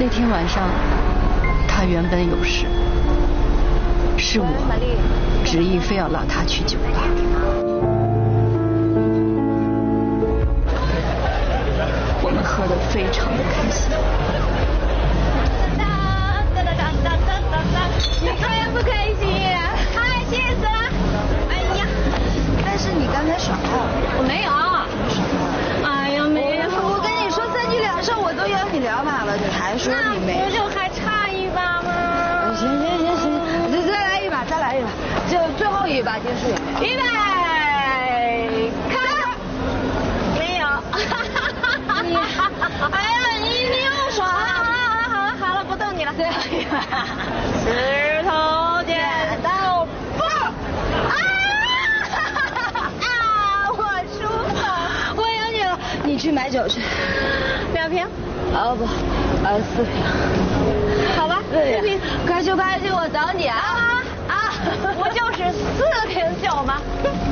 那天晚上，他原本有事，是我执意非要拉他去酒吧。我们喝得非常的开心。 你开不开心呀？开心死了！哎呀， 但是你刚才耍号， 我没有。哎呀，没有。 我跟你说3句2声，我都邀你2把了，你还说你没？ 那不就还差1把吗？ 行，再来一把，就最后一把结束。 预备，开！没有。哎呀，你又耍了。好了，不逗你了。最后一把，石头剪刀布。我输了。 我赢你了，你去买酒去。 2瓶。 哦不，4瓶。 好吧，4瓶。 快去，我等你啊！ 不就是4瓶酒吗？